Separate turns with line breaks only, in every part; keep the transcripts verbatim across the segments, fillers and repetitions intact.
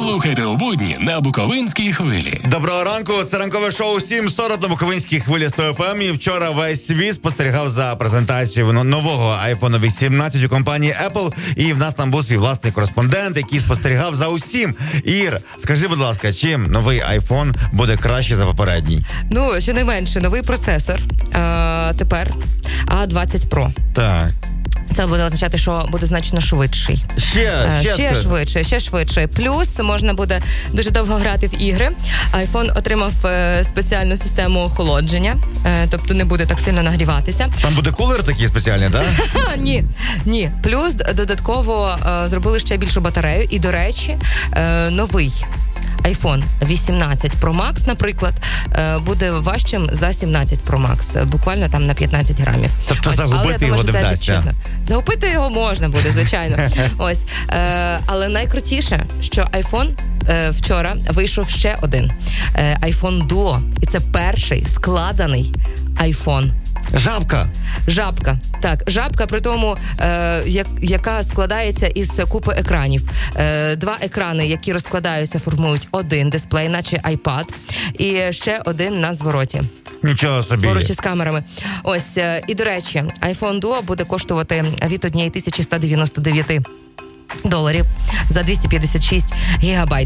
Слухайте у будні на Буковинській хвилі.
Доброго ранку, це ранкове шоу сім сорок на Буковинській хвилі сто еф ем. І вчора весь світ спостерігав за презентацією нового айфон вісімнадцять у компанії Apple. І в нас там був свій власний кореспондент, який спостерігав за усім. Ір, скажи, будь ласка, чим новий айфон буде краще за попередній?
Ну, щонайменше, новий процесор а, тепер а двадцять Pro.
Так.
Це буде означати, що буде значно швидший.
Ще,
ще, ще швидше, ще швидше. Плюс можна буде дуже довго грати в ігри. iPhone отримав е, спеціальну систему охолодження, е, тобто не буде так сильно нагріватися.
Там буде кулер такий спеціальний, так? Да?
Ні, ні. Плюс додатково е, зробили ще більшу батарею. І, до речі, е, новий айфон вісімнадцять Pro Max, наприклад, буде важчим за сімнадцять Pro Max. Буквально там на п'ятнадцять грамів.
Тобто
Ось,
загубити його не вдасться?
Загубити його можна буде, звичайно. Ось. Е, але найкрутіше, що iPhone е, вчора вийшов ще один. Е, iPhone Duo. І це перший складений iPhone.
Жабка.
Жабка. Так, жабка, при тому, е, як, яка складається із купи екранів. Е, два екрани, які розкладаються, формують один дисплей, наче iPad, і ще один на звороті.
Нічого собі.
Поруч із камерами. Ось, е, і, до речі, iPhone Duo буде коштувати від тисяча сто дев'яносто дев'ять доларів за двісті п'ятдесят шість гігабайт.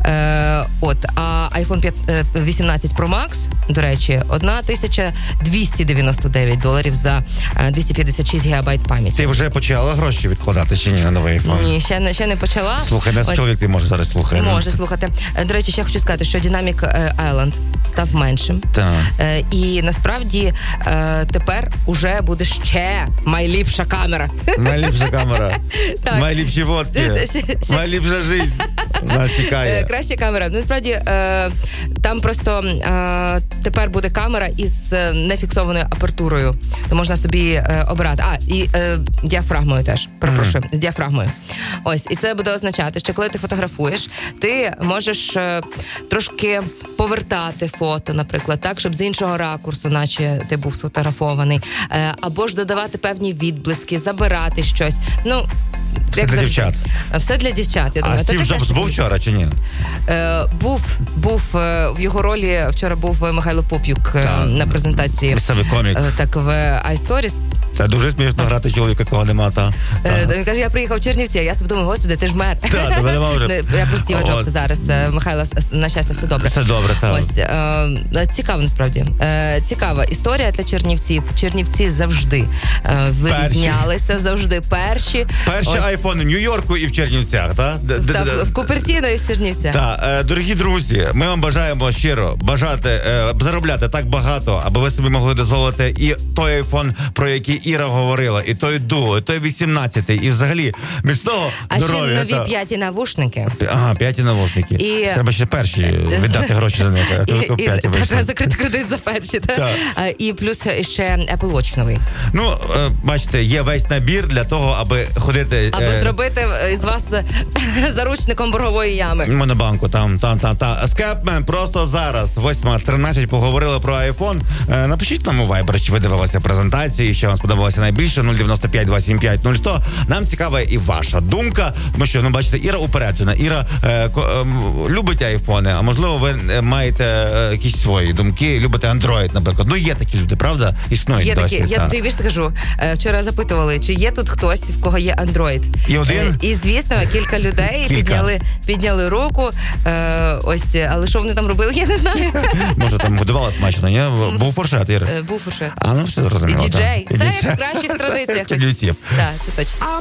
Е, от, а iPhone вісімнадцять Pro Max, до речі, тисяча двісті дев'яносто дев'ять доларів за двісті п'ятдесят шість гігабайт пам'яті.
Ти вже почала гроші відкладати чи ні на новий iPhone?
Ні, ще не, ще не почала.
Слухай, нас чоловік ти може зараз слухати.
Може слухати. До речі, ще хочу сказати, що Dynamic Island став меншим.
Так.
Е, і насправді е, тепер уже буде ще найліпша камера.
Найліпша камера. Найліпші водки. Найліпша життя. Нас чекає.
Краща камера. Ну, насправді, е, там просто е, тепер буде камера із нефіксованою апертурою. То можна собі е, обирати. А, і е, діафрагмою теж. Перепрошую, з діафрагмою. Ось. І це буде означати, що коли ти фотографуєш, ти можеш е, трошки повертати фото, наприклад, так, щоб з іншого ракурсу, наче ти був сфотографований. Е, або ж додавати певні відблиски, забирати щось. Ну,
все
як
для
завжди.
Дівчат.
Все для дівчат, я думаю.
А Стів Джобс був вчора чи ні?
Е, був, був е, в його ролі, вчора був Михайло Поп'юк е, на презентації.
Місцевий комік.
Е, так, в iStories.
Це дуже смішно грати чоловіка, кого нема, та.
Е, він каже, я приїхав в Чернівці, а я собі думаю, господи, ти ж мер.
Так, тебе нема вже.
Я про Стіва Джобса зараз. Михайла, на щастя, все добре.
Все добре, так.
Ось, е, цікаво, насправді. Е, цікава історія для чернівців. Чернівці завжди е, вирізнялися, завжди перші.
Перші айфони в Нью-Йорку і в Чернівцях, так?
Так, в Купертіно і в Чернівцях.
Так, дорогі друзі, ми вам бажаємо щиро бажати, заробляти так багато, аби ви собі могли дозволити і той айфон, про який Іра говорила, і той Duo, і той вісімнадцятий, і взагалі міцного
а
здоров'я.
А ще нові п'яті навушники.
Ага, п'яті навушники. І... Треба ще перші віддати гроші за них, а то п'яті вийшли.
Треба закрити кредит за перші, так? Так. І плюс ще Apple Watch новий.
Ну, бачите, є весь набір для того, аби ходити...
Аби е... зробити із вас заручником боргової ями.
Монобанку, там, там, там, там. Скепмен, просто зараз, восьма тринадцять, поговорили про iPhone. Е, напишіть нам у Viber, чи ви дивилися презентації, що вам сподобалося найбільше, нуль дев'яносто п'ять два сім п'ять нуль сто. Нам цікава і ваша думка, тому що, ну, бачите, Іра упереджена. Іра е, ко, е, любить айфони, а можливо, ви маєте е, якісь свої думки, любите Android, наприклад. Ну, є такі люди, правда? Існують
є
досі.
Такі, я тобі більше скажу. Вчора запитували, чи є тут хтось, в кого є Android.
І один?
Е, і, звісно, кілька людей кілька. Підняли, підняли руку. Е, ось, але що вони там робили, я не знаю.
Може, там годувала смачно, ні? Був фуршет, Ір?
Е, був фуршет.
А, ну, все зрозуміло.
І діджей. Все як в кращих традиціях.
Чернівців.
Так, це точно.